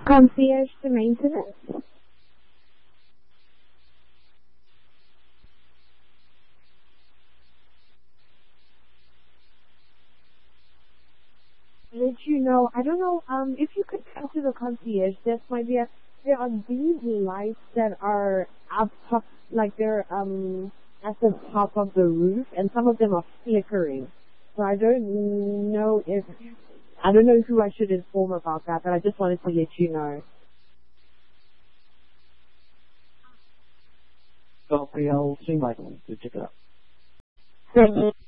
Concierge to maintenance. Let you know, I don't know, if you could come to the concierge desk, my dear, there are these lights that are up top, like they're, at the top of the roof, and some of them are flickering. So I don't know who I should inform about that, but I just wanted to let you know. Okay, I'll see my phone to check it out. Thank you.